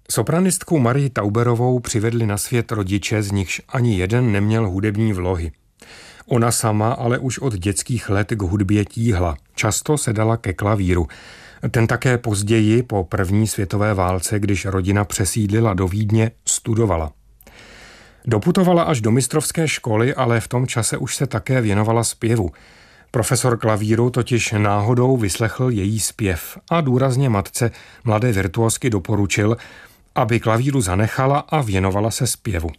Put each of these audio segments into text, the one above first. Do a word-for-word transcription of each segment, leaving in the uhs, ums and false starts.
Sopranistku Marii Tauberovou přivedli na svět rodiče, z nichž ani jeden neměl hudební vlohy. Ona sama ale už od dětských let k hudbě tíhla. Často sedala ke klavíru. Ten také později, po první světové válce, když rodina přesídlila do Vídně, studovala. Doputovala až do mistrovské školy, ale v tom čase už se také věnovala zpěvu. Profesor klavíru totiž náhodou vyslechl její zpěv a důrazně matce, mladé virtuósky, doporučil, aby klavíru zanechala a věnovala se zpěvu.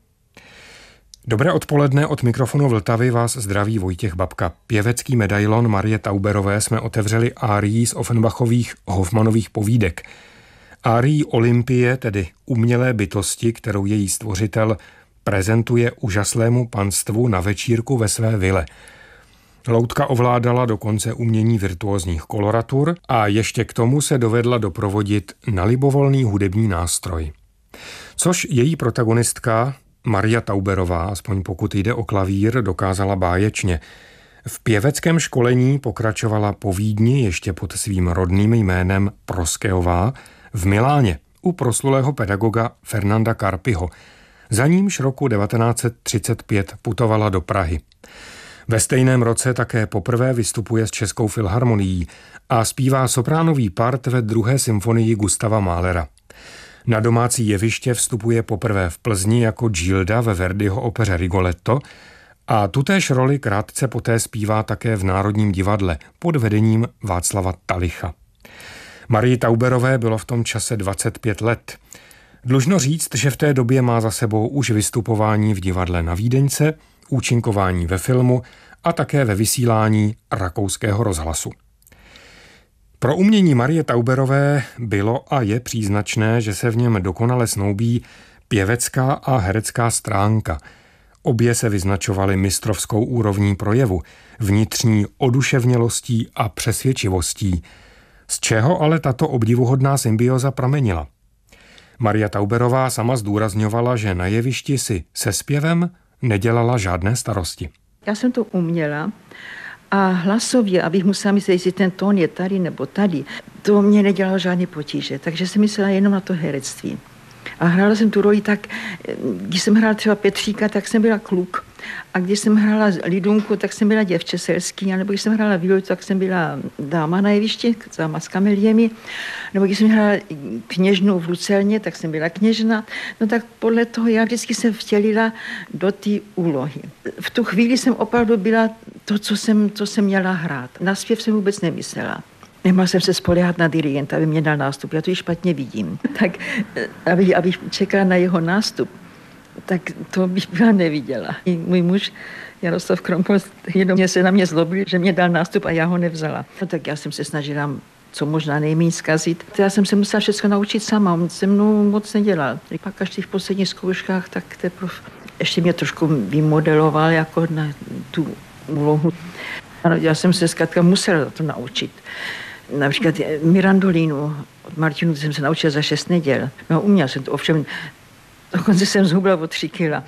Dobré odpoledne, od mikrofonu Vltavy vás zdraví Vojtěch Babka. Pěvecký medailon Marie Tauberové jsme otevřeli árií z Offenbachových Hofmannových povídek. Árií Olympie, tedy umělé bytosti, kterou její stvořitel prezentuje úžaslému panstvu na večírku ve své vile. Loutka ovládala dokonce umění virtuózních koloratur a ještě k tomu se dovedla doprovodit na libovolný hudební nástroj. Což její protagonistka Maria Tauberová, aspoň pokud jde o klavír, dokázala báječně. V pěveckém školení pokračovala po Vídni ještě pod svým rodným jménem Proskeová v Miláně u proslulého pedagoga Fernanda Carpiho. Za nímž roku devatenáct set třicet pět putovala do Prahy. Ve stejném roce také poprvé vystupuje s Českou filharmonií a zpívá sopránový part ve druhé symfonii Gustava Mahlera. Na domácí jeviště vstupuje poprvé v Plzni jako Gilda ve Verdiho opeře Rigoletto a tutéž roli krátce poté zpívá také v Národním divadle pod vedením Václava Talicha. Marii Tauberové bylo v tom čase dvacet pět let. Dlužno říct, že v té době má za sebou už vystupování v divadle na Vídeňce, účinkování ve filmu a také ve vysílání rakouského rozhlasu. Pro umění Marie Tauberové bylo a je příznačné, že se v něm dokonale snoubí pěvecká a herecká stránka. Obě se vyznačovaly mistrovskou úrovní projevu, vnitřní oduševnělostí a přesvědčivostí, z čeho ale tato obdivuhodná symbioza pramenila. Maria Tauberová sama zdůrazňovala, že na jevišti si se zpěvem nedělala žádné starosti. Já jsem to uměla a hlasově, abych musela myslet, jestli ten tón je tady nebo tady, to mě nedělalo žádné potíže, takže jsem myslela jenom na to herectví. A hrála jsem tu roli tak, když jsem hrála třeba Petříka, tak jsem byla kluk. A když jsem hrála Lidunku, tak jsem byla děvče selský, nebo když jsem hrála Violetu, tak jsem byla dáma na jevišti, dáma s kameliemi. Nebo když jsem hrála kněžnu v Lucerně, tak jsem byla kněžna. No tak podle toho já vždycky jsem vtělila do té úlohy. V tu chvíli jsem opravdu byla to, co jsem, co jsem měla hrát. Na zpěv jsem vůbec nemyslela. Nemohla jsem se spoléhat na dirigenta, aby mě dal nástup. Já to ji špatně vidím. Tak abych, abych čekala na jeho nástup, tak to bych byla neviděla. I můj muž Jaroslav Krompol jenom se na mě zlobil, že mě dal nástup a já ho nevzala. No tak já jsem se snažila co možná nejméně zkazit. Já jsem se musela všechno naučit sama, on se mnou moc nedělal. I pak až v těch posledních zkouškách, tak teprve ještě mě trošku vymodeloval jako na tu úlohu. Ano, já jsem se zkrátka musela to naučit. Například Mirandolínu od Martinu jsem se naučila za šest neděl. No uměla jsem to, ovšem dokonce jsem zhubla o tři kila.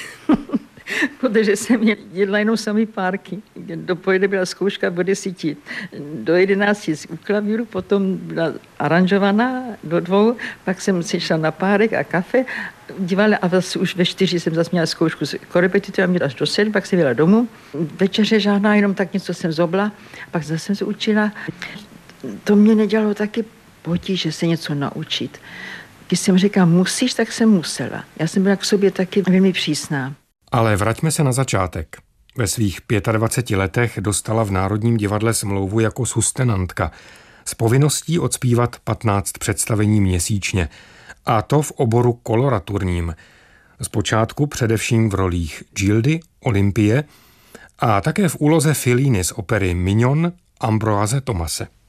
Protože jsem jedla jenom samý párky. Dopoledne byla zkouška o desíti. Do jedenácti u klavíru, potom byla aranžovaná do dvou, pak jsem si šla na párek a kafe, dívala a zase už ve čtyři jsem zase měla zkoušku s korepetitorem až do sedm, pak jsem jela domů. Večeře žádná, jenom tak něco jsem zobla, pak zase jsem se učila. To mě nedělalo taky potíže se něco naučit. Když jsem říkala musíš, tak jsem musela. Já jsem byla k sobě taky velmi přísná. Ale vraťme se na začátek. Ve svých dvaceti pěti letech dostala v Národním divadle smlouvu jako sustenantka s povinností odspívat patnáct představení měsíčně, a to v oboru koloraturním. Zpočátku především v rolích Gildy, Olympie a také v úloze Filíny z opery Mignon Ambroise Thomase.